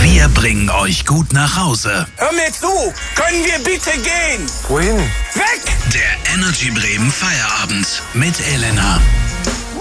Wir bringen euch gut nach Hause. Hör mir zu, können wir bitte gehen? Wohin? Weg! Der Energy Bremen Feierabend mit Elena.